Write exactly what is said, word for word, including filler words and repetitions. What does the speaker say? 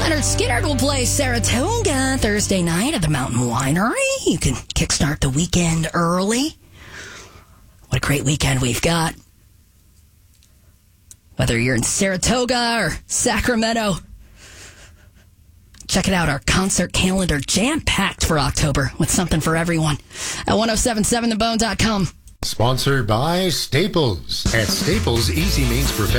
Leonard Skinner will play Saratoga Thursday night at the Mountain Winery. You can kickstart the weekend early. What a great weekend we've got. Whether you're in Saratoga or Sacramento, check it out. Our concert calendar jam-packed for October with something for everyone at ten seventy-seven the bone dot com. Sponsored by Staples. At Staples, easy means perfection.